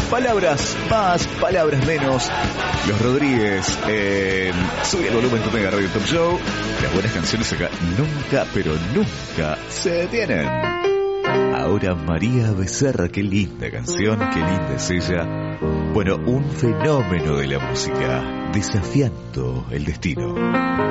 Palabras más, palabras menos. Los Rodríguez, sube el volumen de Mega Radio Top Show. Las buenas canciones acá nunca, pero nunca se detienen. Ahora María Becerra, qué linda canción, qué linda es ella. Bueno, un fenómeno de la música, desafiando el destino.